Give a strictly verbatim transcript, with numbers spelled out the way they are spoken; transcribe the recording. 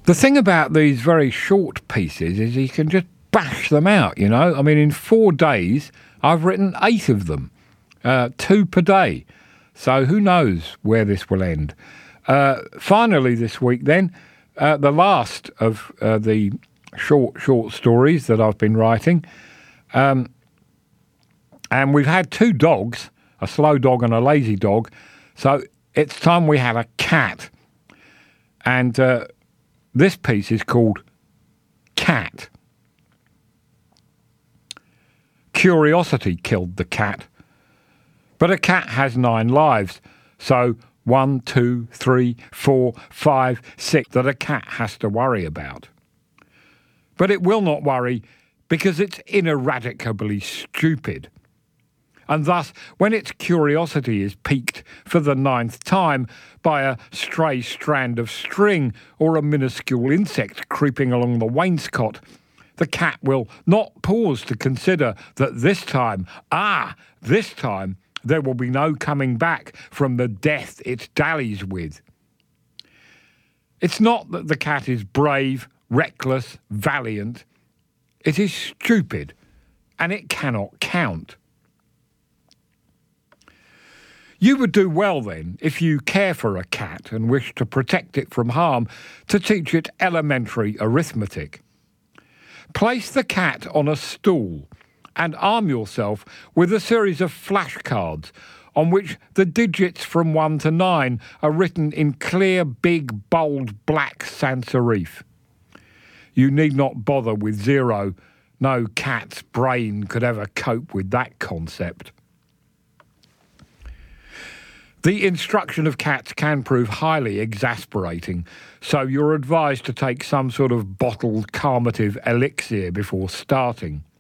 The thing about these very short pieces is you can just bash them out, you know. I mean, in four days, I've written eight of them, uh, two per day. So who knows where this will end. Uh, finally this week then, uh, the last of uh, the short, short stories that I've been writing. Um, and we've had two dogs, a slow dog and a lazy dog. So it's time we had a cat. And uh, this piece is called Cat. Curiosity killed the cat. But a cat has nine lives. So one, two, three, four, five, six that a cat has to worry about. But it will not worry because it's ineradicably stupid. And thus, when its curiosity is piqued for the ninth time by a stray strand of string or a minuscule insect creeping along the wainscot, the cat will not pause to consider that this time, ah, this time, there will be no coming back from the death it dallies with. It's not that the cat is brave, reckless, valiant. It is stupid, and it cannot count. You would do well, then, if you care for a cat and wish to protect it from harm, to teach it elementary arithmetic. Place the cat on a stool and arm yourself with a series of flashcards on which the digits from one to nine are written in clear, big, bold, black sans serif. You need not bother with zero. No cat's brain could ever cope with that concept. The instruction of cats can prove highly exasperating, so you're advised to take some sort of bottled calmative elixir before starting.